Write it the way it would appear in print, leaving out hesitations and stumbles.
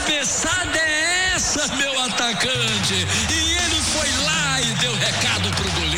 cabeçada é essa, meu atacante? E ele foi lá e deu recado pro goleiro.